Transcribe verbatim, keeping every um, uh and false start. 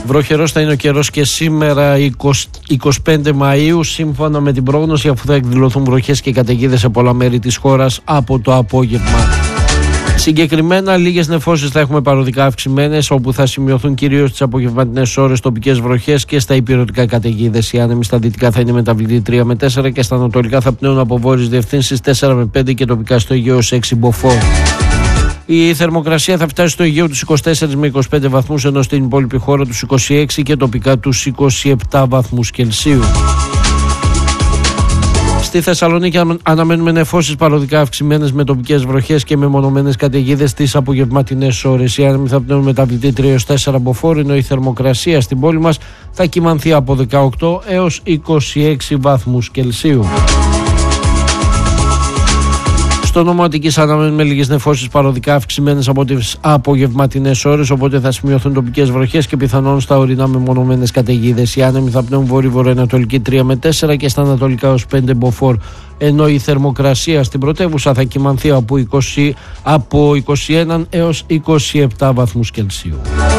Βροχερός θα είναι ο καιρός και σήμερα εικοστή πέμπτη Μαΐου, σύμφωνα με την πρόγνωση, αφού θα εκδηλωθούν βροχές και καταιγίδες σε πολλά μέρη της χώρας από το απόγευμα. Συγκεκριμένα, λίγες νεφώσεις θα έχουμε παροδικά αυξημένες, όπου θα σημειωθούν κυρίως τις απογευματινές ώρες τοπικές βροχές και στα ηπειρωτικά καταιγίδες. Οι άνεμοι στα δυτικά θα είναι μεταβλητοί τρία με τέσσερα και στα ανατολικά θα πνέουν από βόρειες διευθύνσεις τέσσερα με πέντε και τοπικά στο Αιγαίο ως έξι μποφόρ. Η θερμοκρασία θα φτάσει στο Αιγαίο τους είκοσι τέσσερα με είκοσι πέντε βαθμούς, ενώ στην υπόλοιπη χώρα τους είκοσι έξι και τοπικά τους είκοσι επτά βαθμούς Κελσίου. Στη Θεσσαλονίκη αναμένουμε νεφώσεις παροδικά αυξημένες με τοπικές βροχές και μεμονωμένες καταιγίδες τις απογευματινές ώρες. Οι άνεμοι θα πνέουν μεταβλητή τρία έως τέσσερα μποφόρ, ενώ η θερμοκρασία στην πόλη μας θα κυμανθεί από δεκαοκτώ έως είκοσι έξι βαθμούς Κελσίου. Στο νόμο Αττικής αναμένουμε λίγες νεφώσεις παροδικά αυξημένες από τις απογευματινές ώρες, οπότε θα σημειωθούν τοπικές βροχές και πιθανόν στα ορεινά μεμονωμένες καταιγίδες. Οι άνεμοι θα πνέουν βόρειο-βορειοανατολική τρία με τέσσερα και στα ανατολικά ως πέντε μποφόρ, ενώ η θερμοκρασία στην πρωτεύουσα θα κυμανθεί από είκοσι, από είκοσι ένα έως είκοσι επτά βαθμούς Κελσίου.